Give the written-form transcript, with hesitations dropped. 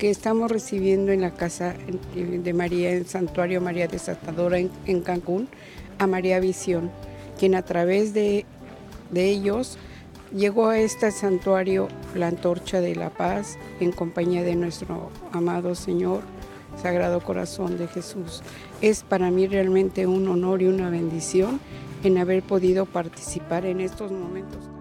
porque estamos recibiendo en la casa de María, en el Santuario María Desatadora en Cancún, a María Visión, quien a través de ellos llegó a este santuario la antorcha de la paz en compañía de nuestro amado Señor, Sagrado Corazón de Jesús. Es para mí realmente un honor y una bendición en haber podido participar en estos momentos.